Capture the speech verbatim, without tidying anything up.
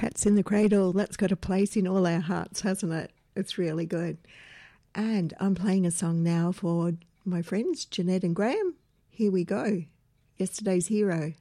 Cats in the Cradle. That's got a place in all our hearts, hasn't it? It's really good. And I'm playing a song now for my friends, Jeanette and Graham. Here we go. Yesterday's Hero.